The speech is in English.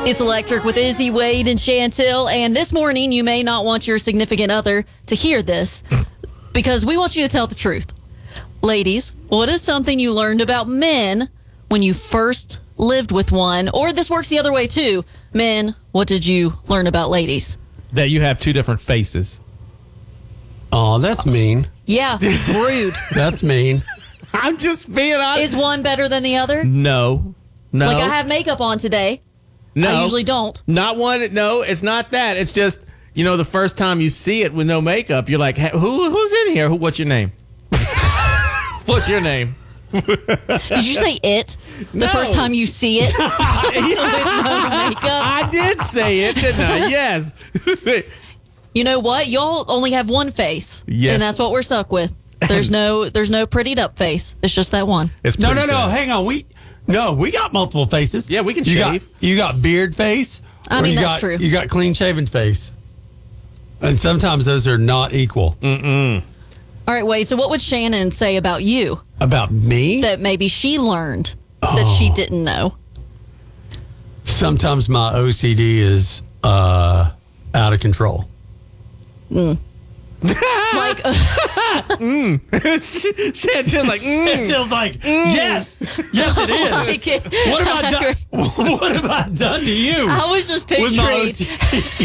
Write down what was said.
It's Electric with Izzy, Wade, and Chantel. And this morning, you may not want your significant other to hear this because we want you to tell the truth. Ladies, what is something you learned about men when you first lived with one? Or this works the other way, too. Men, what did you learn about ladies? That you have two different faces. Oh, that's mean. Yeah, rude. That's mean. I'm just being honest. Is one better than the other? No. Like I have makeup on today. No. I usually don't. Not one. No, it's not that. It's just, the first time you see it with no makeup, you're like, hey, who's in here? What's your name? What's your name? Did you say it? The first time you see it? With no makeup? I did say it, didn't I? Yes. You know what? Y'all only have one face. Yes. And that's what we're stuck with. There's no prettied up face. It's just that one. It's No. pretty sad. Hang on. We got multiple faces. Yeah, we can you shave. You got beard face. I or mean, you that's got, true. You got clean shaven face. And sometimes those are not equal. All right, wait. So what would Shannon say about you About me? that maybe she learned that she didn't know? Sometimes my OCD is out of control. Like, Chantel's like, Chantel's like, yes, it is. like What have I done to you? I was just With my picturing OCD?